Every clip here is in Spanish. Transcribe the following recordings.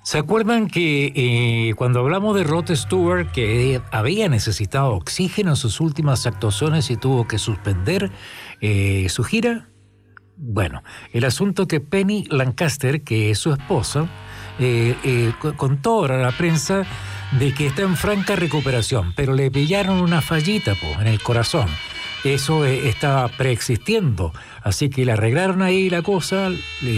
¿Se acuerdan que cuando hablamos de Rod Stewart, que había necesitado oxígeno en sus últimas actuaciones y tuvo que suspender su gira? Bueno, el asunto que Penny Lancaster, que es su esposa, contó ahora a la prensa de que está en franca recuperación, pero le pillaron una fallita en el corazón. Eso estaba preexistiendo, así que le arreglaron ahí la cosa.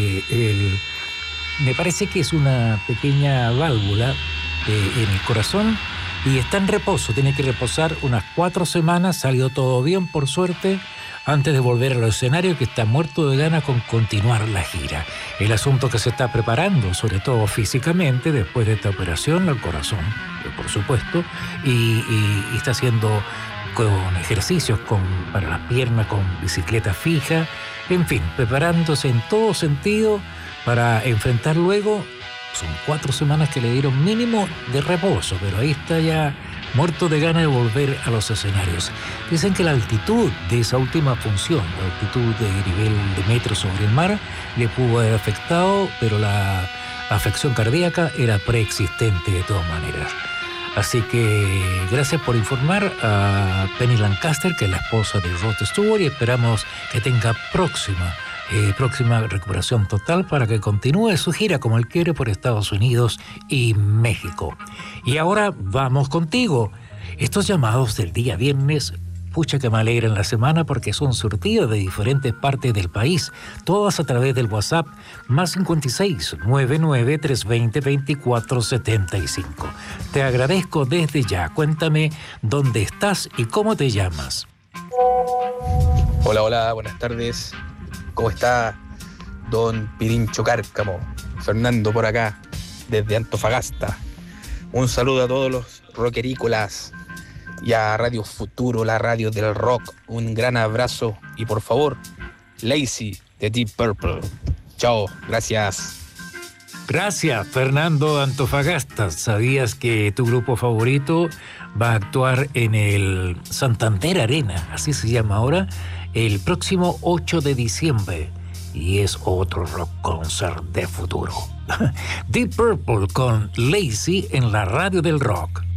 Me parece que es una pequeña válvula en el corazón y está en reposo. Tiene que reposar unas 4 semanas. Salió todo bien, por suerte, antes de volver al escenario, que está muerto de ganas con continuar la gira. El asunto que se está preparando, sobre todo físicamente, después de esta operación al corazón, por supuesto, y está haciendo con ejercicios para las piernas, con bicicleta fija, en fin, preparándose en todo sentido para enfrentar luego. Son 4 semanas que le dieron mínimo de reposo, pero ahí está ya muerto de ganas de volver a los escenarios. Dicen que la altitud de esa última función, la altitud de nivel de metro sobre el mar, le pudo haber afectado, pero la afección cardíaca era preexistente de todas maneras. Así que gracias por informar a Penny Lancaster, que es la esposa de Rod Stewart, y esperamos que tenga próxima recuperación total para que continúe su gira como él quiere por Estados Unidos y México. Y ahora vamos contigo. Estos llamados del día viernes, pucha que me alegran la semana porque son surtidos de diferentes partes del país, todas a través del WhatsApp +56 99 320 2475. Te agradezco desde ya. Cuéntame dónde estás y cómo te llamas. Hola, buenas tardes. ¿Cómo está don Pirincho Cárcamo? Fernando por acá, desde Antofagasta. Un saludo a todos los rockerícolas y a Radio Futuro, la radio del rock. Un gran abrazo y por favor, Lazy de Deep Purple. Chao, gracias. Gracias, Fernando de Antofagasta. ¿Sabías que tu grupo favorito va a actuar en el Santander Arena, así se llama ahora, el próximo 8 de diciembre? Y es otro rock concert de futuro. Deep Purple con Lazy en la radio del rock.